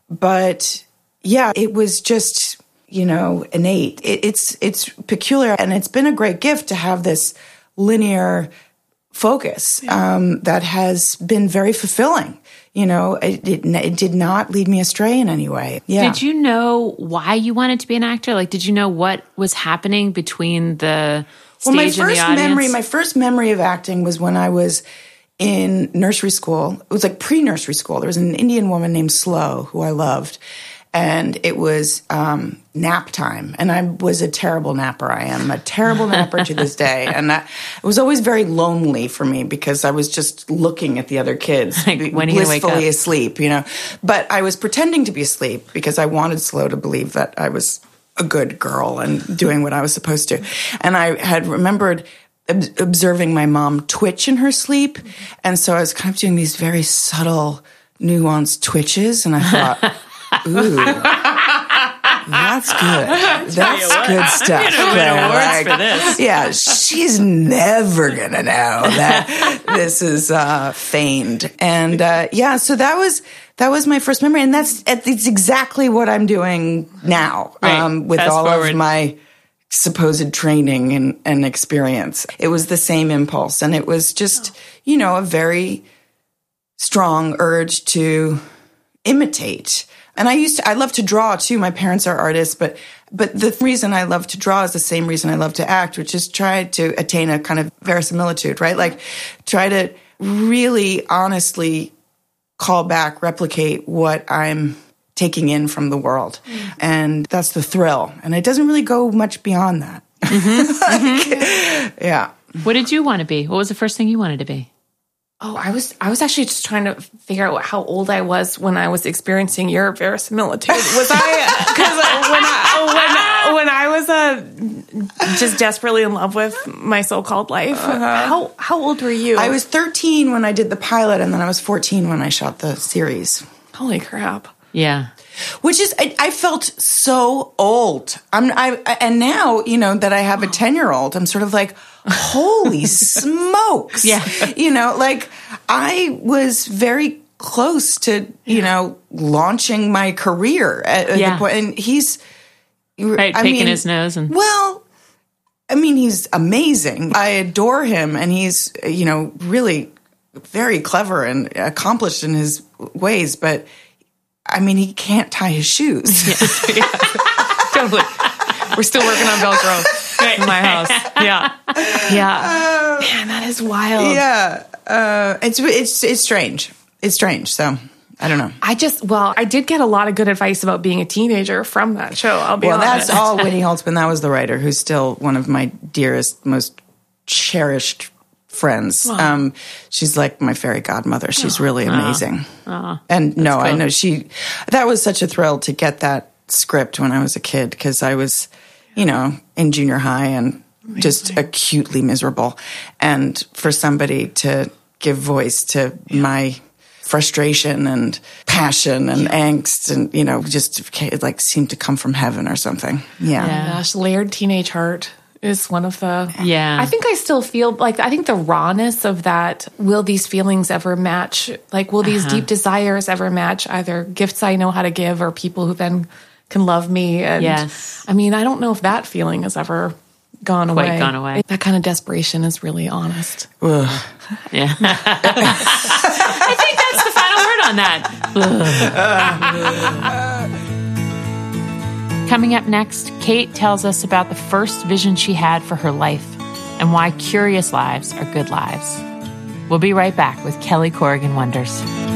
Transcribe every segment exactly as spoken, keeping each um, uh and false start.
but yeah, it was just, you know, innate. It, it's it's peculiar, and it's been a great gift to have this linear focus um, that has been very fulfilling. You know, it, it, it did not lead me astray in any way. Yeah. Did you know why you wanted to be an actor? Like, did you know what was happening between the stage well, my and the first audience? memory, my first memory of acting was when I was in nursery school. It was like pre-nursery school. There was an Indian woman named Slow who I loved. And it was um, nap time. And I was a terrible napper. I am a terrible napper to this day. And that, it was always very lonely for me because I was just looking at the other kids, like, when are you blissfully gonna wake up? asleep, you know. But I was pretending to be asleep because I wanted Slow to believe that I was a good girl and doing what I was supposed to. And I had remembered ob- observing my mom twitch in her sleep. And so I was kind of doing these very subtle, nuanced twitches. And I thought... Ooh, that's good. That's good stuff. You know, Yeah, awards like, for this. Yeah, she's never gonna know that this is uh, feigned. And uh, yeah, so that was that was my first memory, and that's it's exactly what I'm doing now Right. um, with Fast all forward. of my supposed training and, and experience. It was the same impulse, and it was just you know a very strong urge to imitate. And I used to, I love to draw too. My parents are artists, but but the reason I love to draw is the same reason I love to act, which is try to attain a kind of verisimilitude, right? Like try to really honestly call back, replicate what I'm taking in from the world. Mm-hmm. And that's the thrill. And it doesn't really go much beyond that. Mm-hmm. like, mm-hmm. Yeah. What did you want to be? What was the first thing you wanted to be? Oh, I was I was actually just trying to figure out how old I was when I was experiencing your verisimilitude. Was I because when I when when I was uh, just desperately in love with my so-called life? Uh-huh. How how old were you? I was thirteen when I did the pilot, and then I was fourteen when I shot the series. Holy crap! Yeah. Which is, I, I felt so old. I'm, I, and now, you know, that I have a ten-year-old, I'm sort of like, holy smokes. Yeah. You know, like, I was very close to, you yeah. know, launching my career at, at yeah. the point. And he's... Right, I picking mean, his nose. and Well, I mean, he's amazing. I adore him, and he's, you know, really very clever and accomplished in his ways, but... I mean, he can't tie his shoes. Yeah, yeah. Totally. We're still working on Velcro in my house. Yeah. Yeah. Uh, Man, that is wild. Yeah. Uh, it's, it's, it's strange. It's strange. So I don't know. I just, well, I did get a lot of good advice about being a teenager from that show. I'll be well, honest. that's all Winnie Holtzman. That was the writer who's still one of my dearest, most cherished friends. Wow. Um, she's like my fairy godmother. She's really amazing. Uh, and no, cool. I know she, that was such a thrill to get that script when I was a kid because I was, you know, in junior high and amazing. Just acutely miserable. And for somebody to give voice to yeah. my frustration and passion and yeah. angst and, you know, just it like seemed to come from heaven or something. Yeah. yeah. Gosh, Layered Teenage Heart is one of the... Yeah. I think I still feel like, I think the rawness of that, will these feelings ever match? Like, will these uh-huh. deep desires ever match either gifts I know how to give or people who then can love me? And yes. I mean, I don't know if that feeling has ever gone Quite away. gone away. That kind of desperation is really honest. Ugh. Yeah. I think that's the final word on that. Coming up next, Kate tells us about the first vision she had for her life and why curious lives are good lives. We'll be right back with Kelly Corrigan Wonders.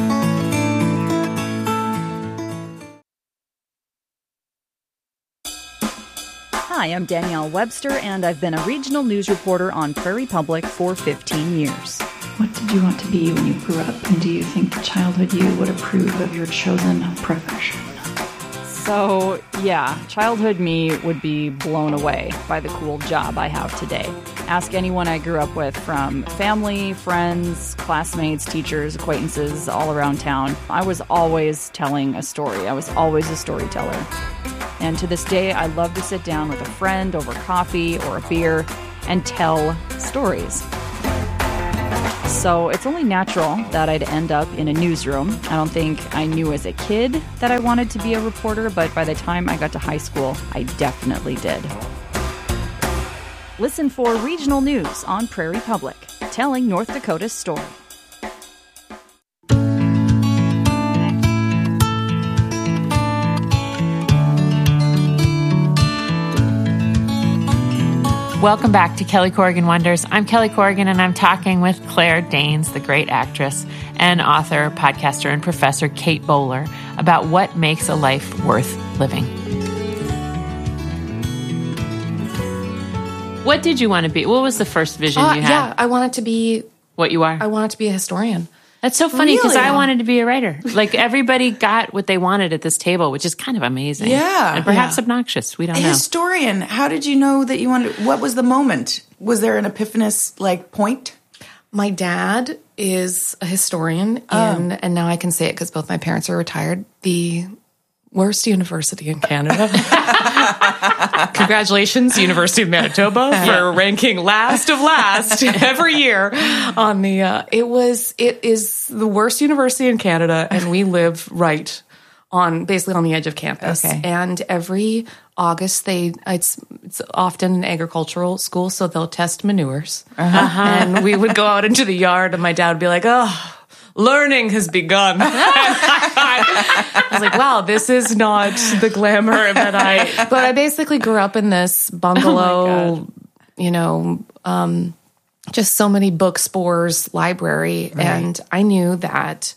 Hi, I'm Danielle Webster, and I've been a regional news reporter on Prairie Public for fifteen years. What did you want to be when you grew up, and do you think the childhood you would approve of your chosen profession? So, yeah, childhood me would be blown away by the cool job I have today. Ask anyone I grew up with, from family, friends, classmates, teachers, acquaintances all around town. I was always telling a story. I was always a storyteller. And to this day, I love to sit down with a friend over coffee or a beer and tell stories. So it's only natural that I'd end up in a newsroom. I don't think I knew as a kid that I wanted to be a reporter, but by the time I got to high school, I definitely did. Listen for regional news on Prairie Public, telling North Dakota's story. Welcome back to Kelly Corrigan Wonders. I'm Kelly Corrigan, and I'm talking with Claire Danes, the great actress and author, podcaster, and professor Kate Bowler about what makes a life worth living. What did you want to be? What was the first vision Uh, you had? yeah, I wanted to be. What you are? I wanted to be a historian. That's so funny because Really? I wanted to be a writer. Like everybody got what they wanted at this table, which is kind of amazing. Yeah. And perhaps Yeah. obnoxious. We don't A know. historian. How did you know that you wanted? What was the moment? Was there an epiphanous like point? My dad is a historian, in, and now I can say it because both my parents are retired. The worst university in Canada. Congratulations, University of Manitoba, for ranking last of last every year on the. Uh, it was. It is the worst university in Canada, and we live right on basically on the edge of campus. Okay. And every August, they it's it's often an agricultural school, so they'll test manures, uh-huh. and we would go out into the yard, and my dad would be like, "Oh, learning has begun." I was like, wow, this is not the glamour that I, but I basically grew up in this bungalow, Oh you know, um, just so many book spores library. Right. And I knew that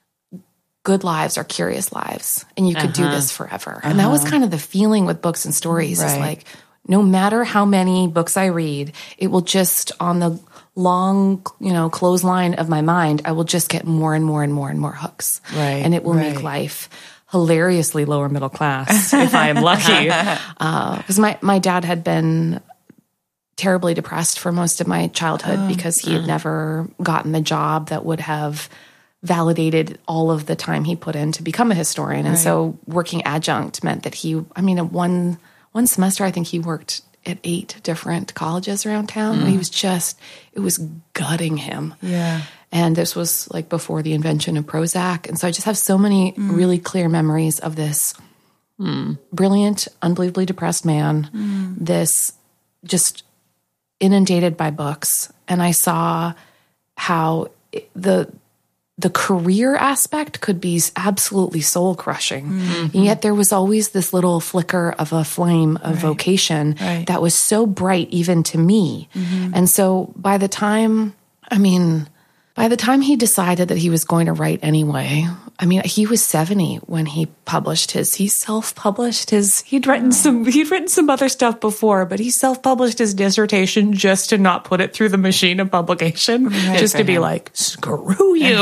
good lives are curious lives and you could uh-huh. do this forever. Uh-huh. And that was kind of the feeling with books and stories. Right. Is like, no matter how many books I read, it will just on the long, you know, clothesline of my mind, I will just get more and more and more and more hooks. Right. And it will right. make life hilariously lower middle class if I am lucky. Because uh, my, my dad had been terribly depressed for most of my childhood oh, because he had uh. never gotten the job that would have validated all of the time he put in to become a historian. Right. And so working adjunct meant that he, I mean, one one semester, I think he worked at eight different colleges around town. Mm. And he was just, it was gutting him. Yeah. And this was like before the invention of Prozac. And so I just have so many mm. really clear memories of this mm. brilliant, unbelievably depressed man, mm. this just inundated by books. And I saw how the the career aspect could be absolutely soul-crushing. Mm-hmm. And yet there was always this little flicker of a flame of right. vocation right. that was so bright even to me. Mm-hmm. And so by the time, I mean, by the time he decided that he was going to write anyway, I mean, he was seventy when he published his, he self-published his, he'd written oh. some, he'd written some other stuff before, but he self-published his dissertation just to not put it through the machine of publication, right, just to him. Be like, screw you.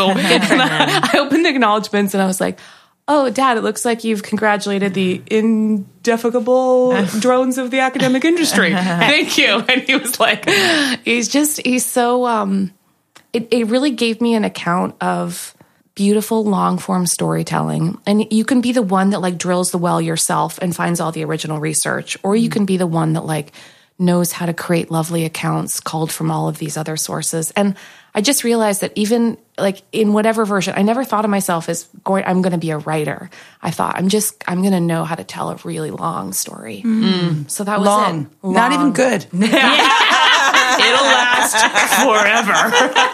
I, I opened the acknowledgments and I was like, oh, Dad, it looks like you've congratulated the indefatigable drones of the academic industry. Thank you. And he was like, he's just, he's so, um, it, it really gave me an account of beautiful long form storytelling. And you can be the one that like drills the well yourself and finds all the original research, or you can be the one that like knows how to create lovely accounts culled from all of these other sources. And I just realized that even like in whatever version, I never thought of myself as going, I'm going to be a writer. I thought I'm just, I'm going to know how to tell a really long story. Mm. So that was long. it. Long. Not even good. It'll last forever.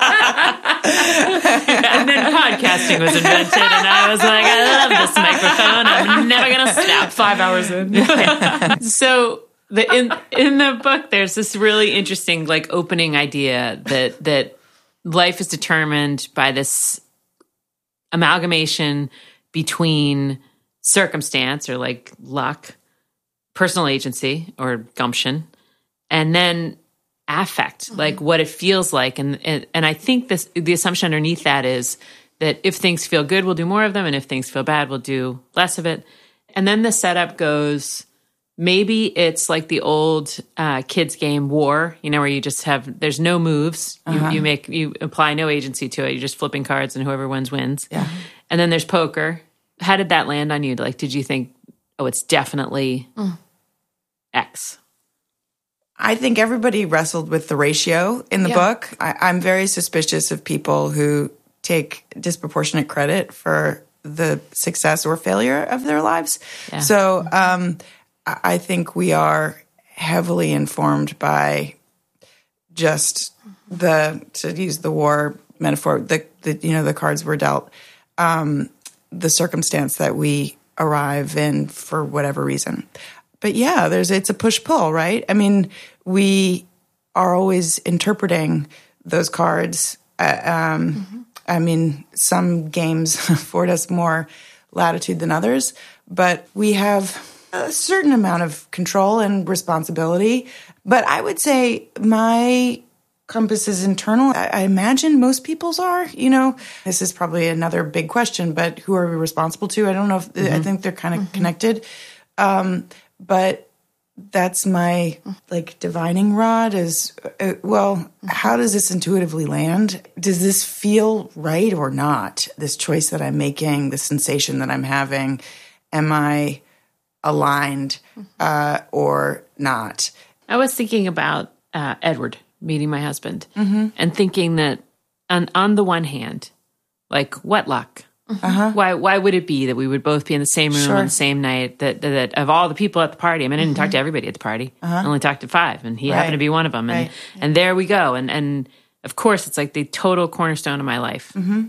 And then podcasting was invented, and I was like, I love this microphone. I'm never going to stop. Five hours in. So the, in in the book, there's this really interesting, like, opening idea that that life is determined by this amalgamation between circumstance, or like luck, personal agency, or gumption, and then affect, mm-hmm. like what it feels like. And, and and I think this the assumption underneath that is that if things feel good, we'll do more of them, and if things feel bad, we'll do less of it. And then the setup goes, maybe it's like the old uh, kids game War, you know, where you just have, there's no moves. Uh-huh. You, you make, you apply no agency to it. You're just flipping cards, and whoever wins, wins. Yeah. And then there's poker. How did that land on you? Like, did you think, oh, it's definitely mm. X? I think everybody wrestled with the ratio in the Yeah. book. I, I'm very suspicious of people who take disproportionate credit for the success or failure of their lives. Yeah. So um, I I think we are heavily informed by just the, to use the war metaphor, the, the you know, the cards were dealt, um, the circumstance that we arrive in for whatever reason. But yeah, there's it's a push-pull, right? I mean, we are always interpreting those cards. Uh, um, mm-hmm. I mean, some games afford us more latitude than others, but we have a certain amount of control and responsibility. But I would say my compass is internal. I, I imagine most people's are. You know, this is probably another big question, but who are we responsible to? I don't know if mm-hmm. I think they're kind of mm-hmm. connected. Um, But that's my, like, divining rod is, uh, well, how does this intuitively land? Does this feel right or not? This choice that I'm making, the sensation that I'm having, am I aligned uh, or not? I was thinking about uh, Edward meeting my husband Mm-hmm. and thinking that on, on the one hand, like, what luck? Uh-huh. Why why would it be that we would both be in the same room Sure. on the same night, that, that that of all the people at the party, I mean, I didn't talk to everybody at the party. Uh-huh. I only talked to five, and he Right. happened to be one of them. And Right. and there we go. And and of course, it's like the total cornerstone of my life. Mm-hmm.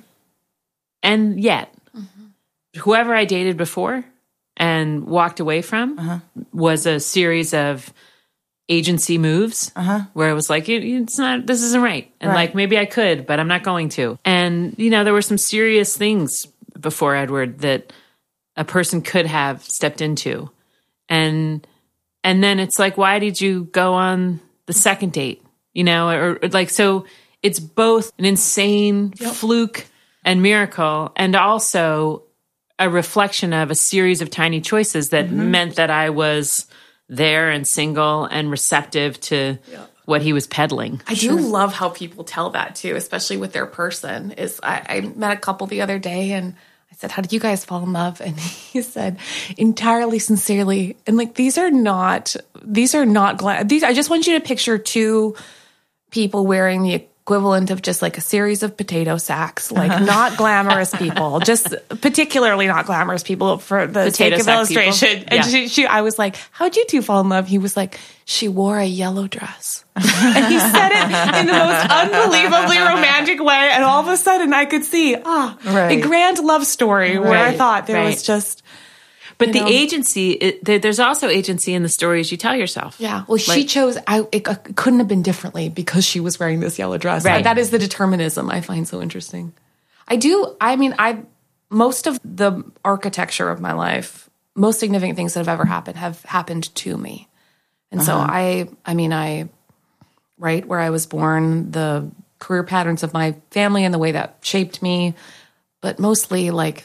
And yet, whoever I dated before and walked away from Uh-huh. was a series of agency moves Uh-huh. where it was like, it, it's not, this isn't right. And Right. like, maybe I could, but I'm not going to. And, you know, there were some serious things before Edward that a person could have stepped into. And, and then it's like, why did you go on the second date? You know, or, or like, so it's both an insane fluke and miracle, and also a reflection of a series of tiny choices that Mm-hmm. meant that I was there and single and receptive to what he was peddling. I do love how people tell that too, especially with their person. Is I, I met a couple the other day and I said, "How did you guys fall in love?" And he said, "Entirely sincerely." And like, these are not, these are not, gla- these, I just want you to picture two people wearing the equivalent of just like a series of potato sacks, like Uh-huh. not glamorous people, just particularly not glamorous people for the Potato sake of sack illustration. people. And Yeah. she, she, I was like, "How'd you two fall in love?" He was like, "She wore a yellow dress." And he said it in the most unbelievably romantic way. And all of a sudden I could see, ah, Right. a grand love story where I Right, thought there right. was just, But you the know. agency, it, there, there's also agency in the stories you tell yourself. yeah. Well, she Like- chose, I, it uh, couldn't have been differently because she was wearing this yellow dress. Right. That is the determinism I find so interesting. I do, I mean, I, most of the architecture of my life, most significant things that have ever happened have happened to me. And so I, I mean, I, right where I was born, the career patterns of my family and the way that shaped me, but mostly like,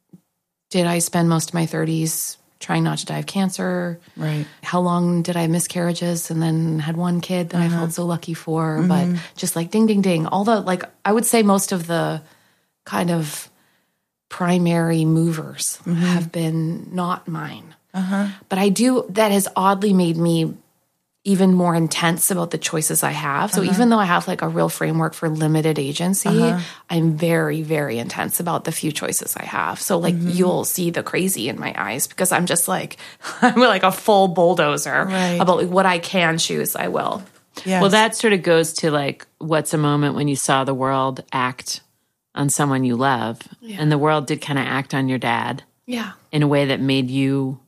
did I spend most of my thirties trying not to die of cancer? Right. How long did I have miscarriages and then had one kid that I felt so lucky for? But just like ding, ding, ding. All the, like, I would say most of the kind of primary movers have been not mine. But I do, that has oddly made me even more intense about the choices I have. So even though I have like a real framework for limited agency, I'm very, very intense about the few choices I have. So like you'll see the crazy in my eyes because I'm just like, I'm like a full bulldozer Right. about like what I can choose, I will. Yes. Well, that sort of goes to like, what's a moment when you saw the world act on someone you love? And the world did kind of act on your dad Yeah. in a way that made you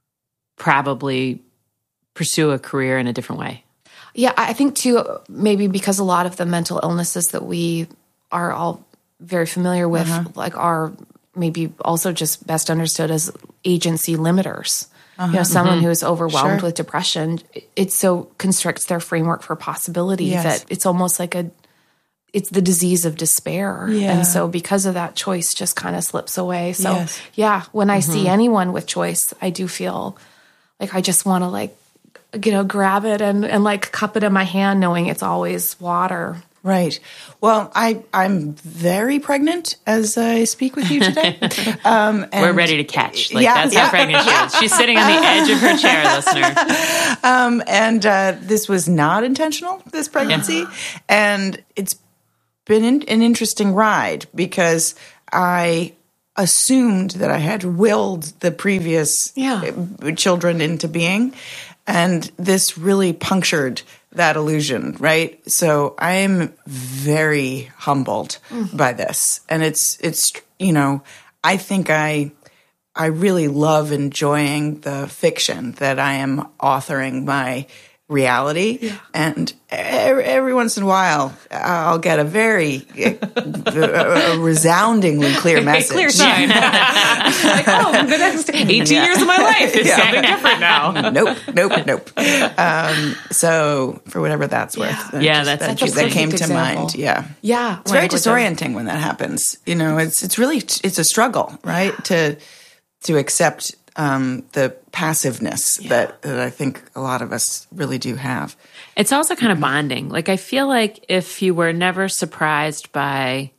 probably pursue a career in a different way. Yeah, I think too, maybe because a lot of the mental illnesses that we are all very familiar with, like are maybe also just best understood as agency limiters. You know, someone who is overwhelmed Sure. with depression, it so constricts their framework for possibility Yes. that it's almost like a, it's the disease of despair. Yeah. And so because of that, choice just kind of slips away. So Yes. yeah, when I see anyone with choice, I do feel like I just want to like, you know, grab it and, and like cup it in my hand knowing it's always water. Right. Well, I, I'm very pregnant as I speak with you today. Um, and We're ready to catch. Like, yeah, that's yeah. how pregnant she is. She's sitting on the edge of her chair, listener. Um, and uh, this was not intentional, this pregnancy. And it's been in, an interesting ride because I assumed that I had willed the previous Yeah. children into being. And this really punctured that illusion, right? So I'm very humbled mm. by this. And it's, it's, you know, I think I, I really love enjoying the fiction that I am authoring my reality. Yeah. And every, every once in a while, I'll get a very a, a resoundingly clear message. Clear sign. Like, oh, the next eighteen yeah. years of my life is yeah. something different now. Nope, nope, nope. Um, so for whatever that's worth. Yeah, that yeah just, that's that, interesting. that came to example. mind. Yeah. Yeah. It's very disorienting when that happens. You know, it's it's really, it's a struggle, right? To, to accept um, the passiveness yeah. that, that I think a lot of us really do have. It's also kind of bonding. Like, I feel like if you were never surprised by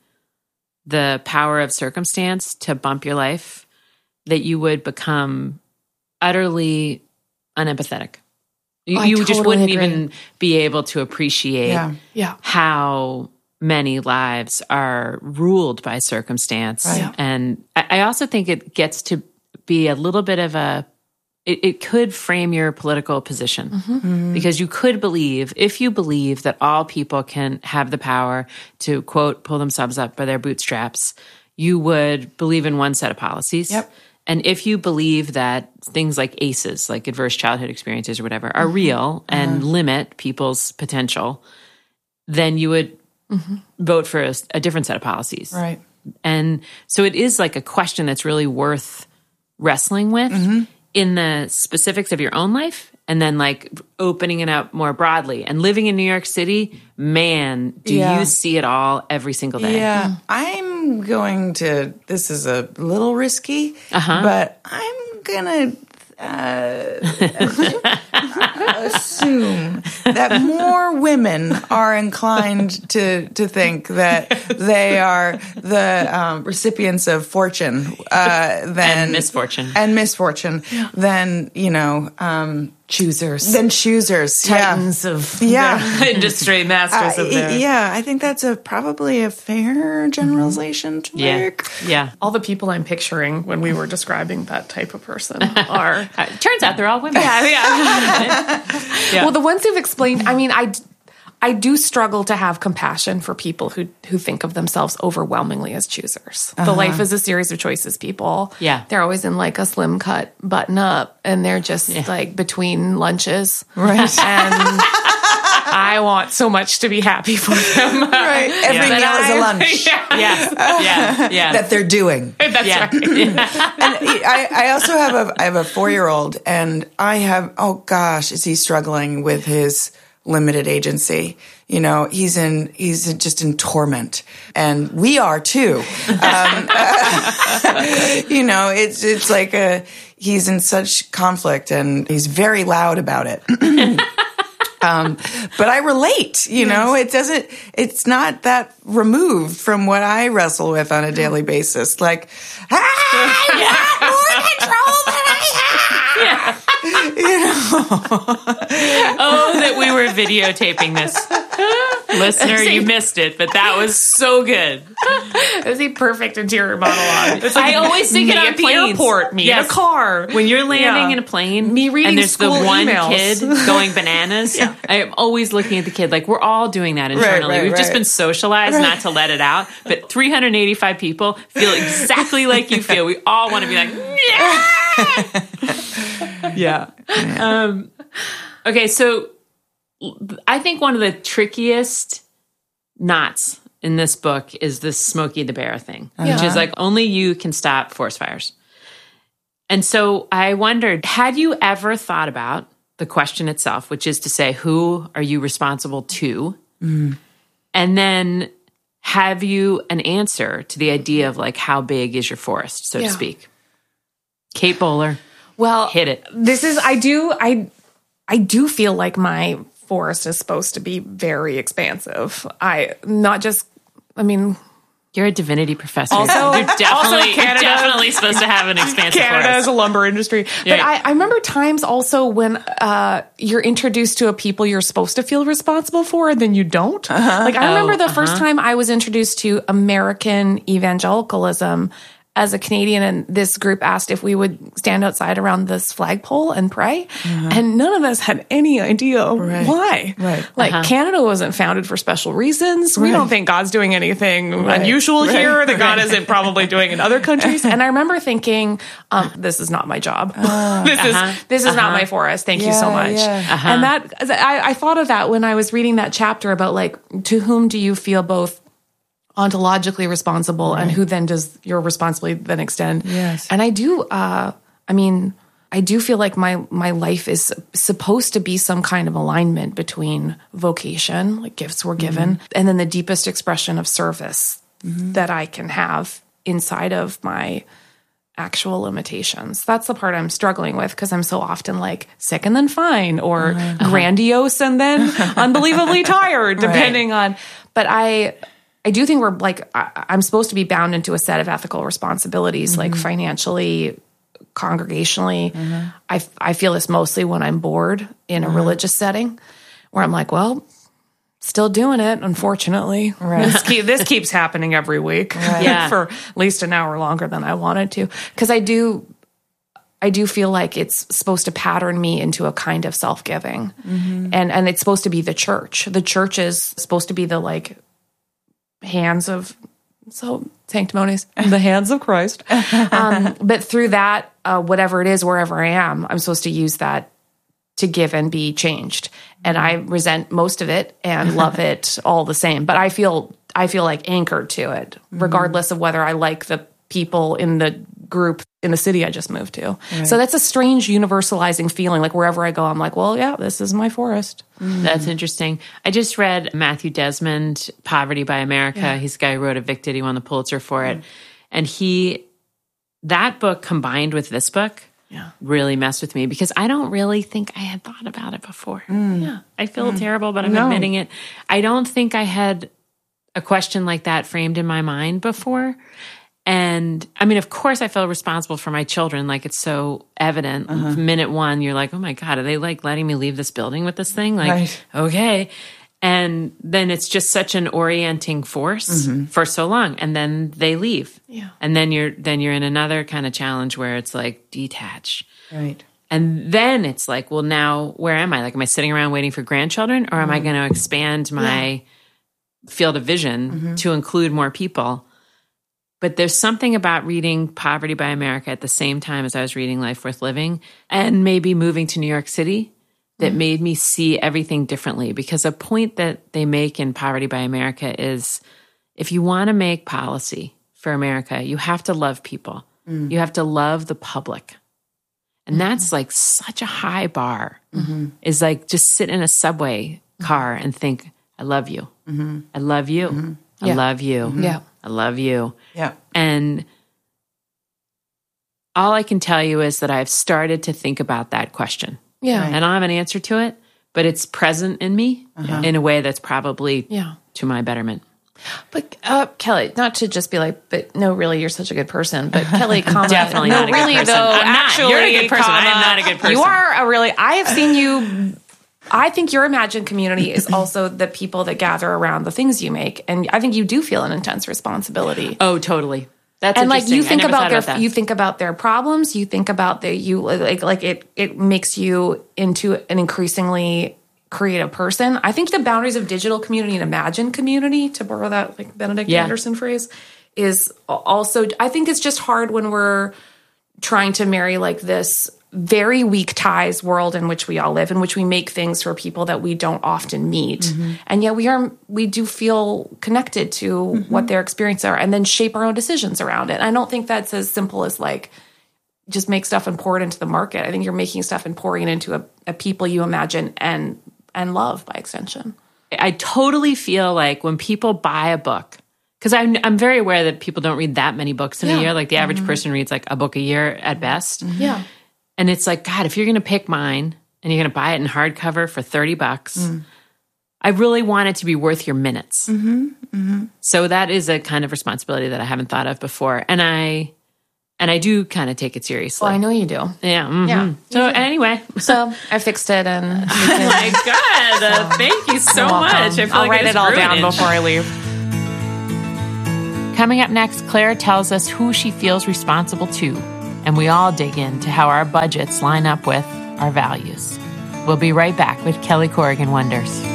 the power of circumstance to bump your life, that you would become utterly unempathetic. You, I you totally just wouldn't agree. even be able to appreciate Yeah. Yeah. how many lives are ruled by circumstance. Right. And I, I also think it gets to be a little bit of a, it, it could frame your political position Mm-hmm. Mm-hmm. because you could believe, if you believe that all people can have the power to, quote, pull themselves up by their bootstraps, you would believe in one set of policies. Yep. And if you believe that things like A C Es, like adverse childhood experiences or whatever, are real and Uh-huh. limit people's potential, then you would Mm-hmm. vote for a, a different set of policies. Right. And so it is like a question that's really worth wrestling with Mm-hmm. in the specifics of your own life, and then like opening it up more broadly. And living in New York City, man, do Yeah. you see it all every single day. Yeah, I'm going to, this is a little risky, Uh-huh. but I'm going to uh, assume that more women are inclined to, to think that they are the um, recipients of fortune uh, than And misfortune. and misfortune than, you know, um, Choosers. than choosers. Titans of Yeah. the industry, masters Uh, of their... yeah, I think that's a probably a fair generalization to Yeah. make. Yeah. All the people I'm picturing when we were describing that type of person are... Uh, turns out they're all women. Yeah, yeah. Yeah. Well, the ones who've explained, I mean, I, d- I do struggle to have compassion for people who, who think of themselves overwhelmingly as choosers. The life is a series of choices people. Yeah. They're always in like a slim cut button up and they're just like between lunches. Right. And I want so much to be happy for them. Right. Every But meal is a I- lunch Yeah. Yeah. Yeah. Yeah. that they're doing. That's yeah. right. And I, I also have a I have a four year old, and I have oh gosh, is he struggling with his limited agency? You know, he's in he's in, just in torment, and we are too. Um, you know, it's it's like a he's in such conflict, and he's very loud about it. Um, but I relate, you know, it doesn't, it's not that removed from what I wrestle with on a daily basis. Like, I want more control than I have. You know? Oh, that we were videotaping this. Listener, you missed it, but that was so good. It was a perfect interior monologue. It's I always think me it on at the planes. airport, me Yes. in a car. When you're landing Yeah. in a plane, Me reading and there's the school one emails. kid going bananas, I am always looking at the kid like we're all doing that internally. right, We've just right. been socialized not to let it out, but three hundred eighty-five people feel exactly like you feel. We all want to be like, yeah. yeah. Um, okay, so I think one of the trickiest knots in this book is this Smokey the Bear thing, which is like only you can stop forest fires. And so I wondered, had you ever thought about the question itself, which is to say, who are you responsible to? Mm. And then have you an answer to the idea of like, how big is your forest, so Yeah. to speak? Kate Bowler, Well, hit it. This is I do I I do feel like my forest is supposed to be very expansive. I not just, I mean, you're a divinity professor. Also, you're definitely, also Canada, you're definitely supposed to have an expansive Canada forest. is a lumber industry. Yeah. But I, I remember times also when uh, you're introduced to a people you're supposed to feel responsible for, and then you don't. Uh-huh. Like I remember oh, the uh-huh. first time I was introduced to American evangelicalism as a Canadian, and this group asked if we would stand outside around this flagpole and pray. Uh-huh. And none of us had any idea right. why. Right. Like uh-huh. Canada wasn't founded for special reasons. Right. We don't think God's doing anything right. unusual right. here that God isn't probably doing in other countries. And I remember thinking, um, this is not my job. Uh, this uh-huh. is this is uh-huh. not my forest. Thank yeah, you so much. Yeah. Uh-huh. And that I, I thought of that when I was reading that chapter about like, to whom do you feel both ontologically responsible right. and who then does your responsibility then extend? Yes. And I do, uh, I mean, I do feel like my my life is supposed to be some kind of alignment between vocation, like gifts were given, mm-hmm. and then the deepest expression of service mm-hmm. that I can have inside of my actual limitations. That's the part I'm struggling with because I'm so often like sick and then fine, or uh-huh. grandiose and then unbelievably tired, depending right. on, but I... I do think we're like, I, I'm supposed to be bound into a set of ethical responsibilities, mm-hmm. like financially, congregationally. Mm-hmm. I, I feel this mostly when I'm bored in mm-hmm. a religious setting where I'm like, well, still doing it, unfortunately. Right. This, keep, this keeps happening every week right. yeah. for at least an hour longer than I wanted to. Because I do... I do feel like it's supposed to pattern me into a kind of self-giving. Mm-hmm. And and it's supposed to be the church. The church is supposed to be the like... hands of so sanctimonious, the hands of Christ. Um, but through that, uh, whatever it is, wherever I am, I'm supposed to use that to give and be changed. And I resent most of it and love it all the same. But I feel I feel like anchored to it, regardless mm-hmm. of whether I like the people in the group in the city I just moved to. Right. So that's a strange universalizing feeling. Like wherever I go, I'm like, well, yeah, this is my forest. Mm. That's interesting. I just read Matthew Desmond, Poverty by America. Yeah. He's the guy who wrote Evicted. He won the Pulitzer for it. Mm. And he, that book combined with this book yeah. really messed with me because I don't really think I had thought about it before. Mm. Yeah, I feel mm. terrible, but I'm no. admitting it. I don't think I had a question like that framed in my mind before. And I mean, of course I feel responsible for my children. Like it's so evident. Uh-huh. Minute one, you're like, oh my God, are they like letting me leave this building with this thing? Like, right. okay. And then it's just such an orienting force mm-hmm. for so long. And then they leave. Yeah. And then you're, then you're in another kind of challenge where it's like detach. Right. And then it's like, well, now where am I? Like, am I sitting around waiting for grandchildren or am mm-hmm. I going to expand my yeah. field of vision mm-hmm. to include more people? But there's something about reading Poverty by America at the same time as I was reading Life Worth Living and maybe moving to New York City that mm-hmm. made me see everything differently. Because a point that they make in Poverty by America is if you want to make policy for America, you have to love people. Mm-hmm. You have to love the public. And mm-hmm. that's like such a high bar mm-hmm. is like just sit in a subway car and think, I love you. Mm-hmm. I love you. Mm-hmm. I yeah. love you. Mm-hmm. Yeah. I love you. Yeah. And all I can tell you is that I've started to think about that question. Yeah. And I don't have an answer to it, but it's present in me uh-huh. in a way that's probably yeah. to my betterment. But uh, Kelly, not to just be like, but no, really, you're such a good person. But Kelly, comma, definitely no, not a good really, person. though, I'm not. actually, You're a good person. comma, I am not a good person. You are a really. I have seen you. I think your imagined community is also the people that gather around the things you make, and I think you do feel an intense responsibility. Oh, totally. That's and like you think about their, about you think about their problems. You think about the you like like it. It makes you into an increasingly creative person. I think the boundaries of digital community and imagined community, to borrow that like Benedict yeah. Anderson phrase, is also. I think it's just hard when we're trying to marry like this very weak ties world in which we all live, in which we make things for people that we don't often meet. Mm-hmm. And yet we are, we do feel connected to mm-hmm. what their experiences are and then shape our own decisions around it. I don't think that's as simple as like, just make stuff and pour it into the market. I think you're making stuff and pouring it into a, a people you imagine and, and love by extension. I totally feel like when people buy a book, because I'm, I'm very aware that people don't read that many books in yeah. a year. Like the average mm-hmm. person reads like a book a year at best. Mm-hmm. Yeah. And it's like, God, if you're going to pick mine, and you're going to buy it in hardcover for thirty bucks. Mm. I really want it to be worth your minutes. Mm-hmm, mm-hmm. So that is a kind of responsibility that I haven't thought of before. And I and I do kind of take it seriously. Well, I know you do. Yeah. Mm-hmm. Yeah. So anyway. So I fixed it and... Oh my God. Uh, thank you so much. I feel I'll like write it all down ruined. before I leave. Coming up next, Claire tells us who she feels responsible to. And we all dig into how our budgets line up with our values. We'll be right back with Kelly Corrigan Wonders.